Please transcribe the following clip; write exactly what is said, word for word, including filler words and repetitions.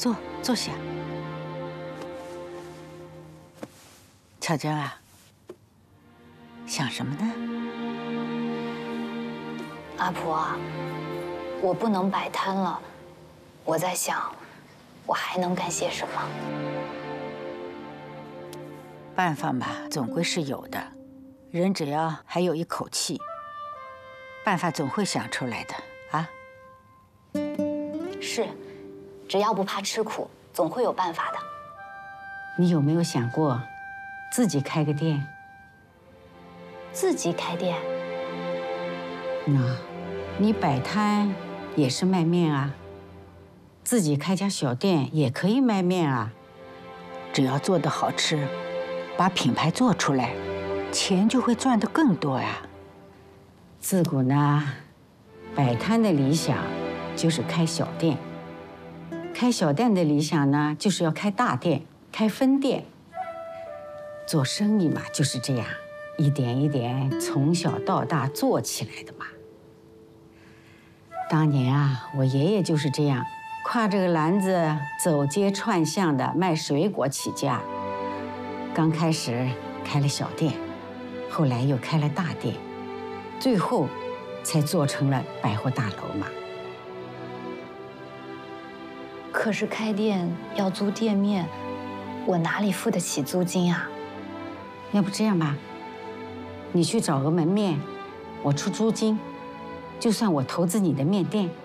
坐坐下。巧珍啊，想什么呢？ 阿婆，我不能摆摊了，我在想，我还能干些什么？ 办法嘛，总归是有的。人只要还有一口气，办法总会想出来的啊。 是，只要不怕吃苦，总会有办法的。 你有没有想过，自己开个店？ 自己开店？ 那，你摆摊也是卖面啊，自己开家小店也可以卖面啊。 只要做得好吃，把品牌做出来，钱就会赚得更多呀。 自古呢，摆摊的理想就是开小店，开小店的理想呢，就是要开大店、开分店。做生意嘛，就是这样，一点一点从小到大做起来的嘛。当年啊，我爷爷就是这样，挎着个篮子走街串巷的卖水果起家。刚开始开了小店，后来又开了大店，最后才做成了百货大楼嘛。 可是开店要租店面，我哪里付得起租金啊？ 要不这样吧，你去找个门面，我出租金，就算我投资你的面店。